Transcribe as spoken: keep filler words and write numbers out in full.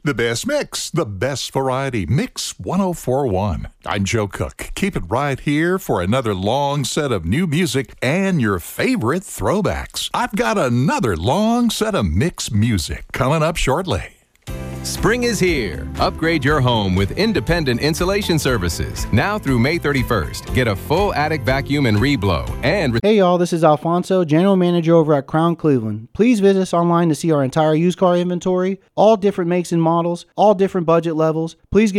The best mix, the best variety. Mix ten forty-one. I'm Joe Cook. Keep it right here for another long set of new music and your favorite throwbacks. I've got another long set of mix music coming up shortly. Spring is here. Upgrade your home with independent insulation services. Now through May thirty-first. Get a full attic vacuum and reblow. And hey y'all, this is Alfonso, General Manager over at Crown Cleveland. Please visit us online to see our entire used car inventory, all different makes and models, all different budget levels. Please give